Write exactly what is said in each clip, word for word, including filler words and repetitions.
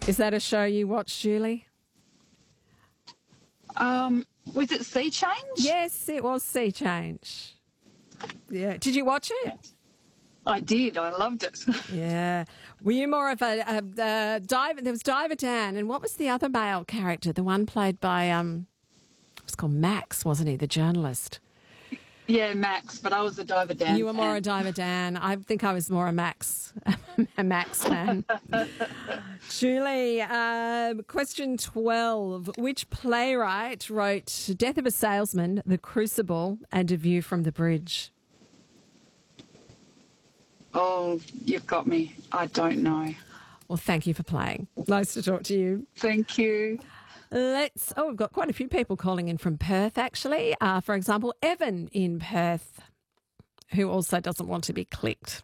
Is that a show you watch, Julie? Um, was it Sea Change? Yes, it was Sea Change. Yeah. Did you watch it? I did. I loved it. Yeah. Were you more of a, a, a diver? There was Diver Dan, and what was the other male character? The one played by um, it was called Max, wasn't he? The journalist. Yeah, Max, but I was a Diver Dan. You were more fan. a Diver Dan. I think I was more a Max, a Max fan. Julie, uh, question twelve. Which playwright wrote Death of a Salesman, The Crucible, and A View from the Bridge? Oh, you've got me. I don't know. Well, thank you for playing. Nice to talk to you. Thank you. Let's. Oh, we've got quite a few people calling in from Perth, actually. Uh, for example, Evan in Perth, who also doesn't want to be clicked.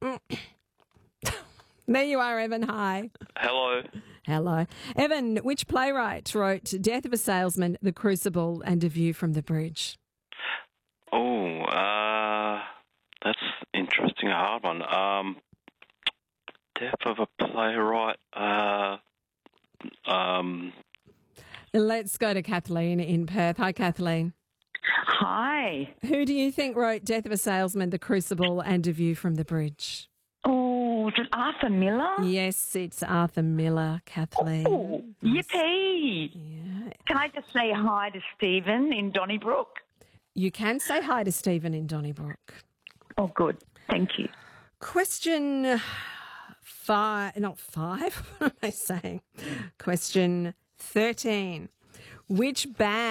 There you are, Evan. Hi. Hello. Hello. Evan, which playwright wrote Death of a Salesman, The Crucible, and A View from the Bridge? Oh, uh, that's interesting. A hard one. Um, Death of a playwright. Uh, um. Let's go to Kathleen in Perth. Hi, Kathleen. Hi. Who do you think wrote Death of a Salesman, The Crucible, and A View from the Bridge? Oh, is it Arthur Miller? Yes, it's Arthur Miller, Kathleen. Oh, yippee. Yeah. Can I just say hi to Stephen in Donnybrook? You can say hi to Stephen in Donnybrook. Oh, good. Thank you. Question five, not five, what am I saying? Question thirteen. Which band